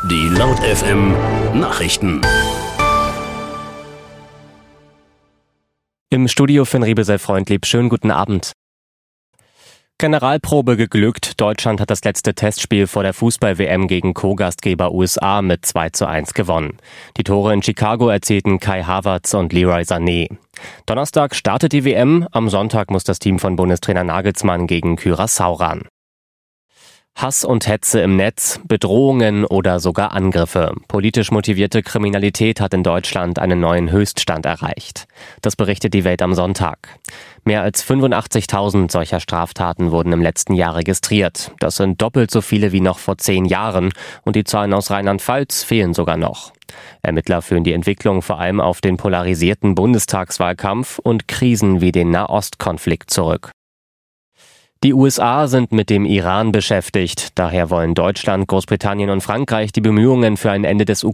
Die Laut FM Nachrichten. Im Studio Finn Riebesell-Freundlieb, schönen guten Abend. Generalprobe geglückt. Deutschland hat das letzte Testspiel vor der Fußball-WM gegen Co-Gastgeber USA mit 2:1 gewonnen. Die Tore in Chicago erzielten Kai Havertz und Leroy Sané. Donnerstag startet die WM, am Sonntag muss das Team von Bundestrainer Nagelsmann gegen Curaçao ran. Hass und Hetze im Netz, Bedrohungen oder sogar Angriffe. Politisch motivierte Kriminalität hat in Deutschland einen neuen Höchststand erreicht. Das berichtet die Welt am Sonntag. Mehr als 85.000 solcher Straftaten wurden im letzten Jahr registriert. Das sind doppelt so viele wie noch vor 10 Jahren und die Zahlen aus Rheinland-Pfalz fehlen sogar noch. Ermittler führen die Entwicklung vor allem auf den polarisierten Bundestagswahlkampf und Krisen wie den Nahostkonflikt zurück. Die USA sind mit dem Iran beschäftigt. Daher wollen Deutschland, Großbritannien und Frankreich die Bemühungen für ein Ende des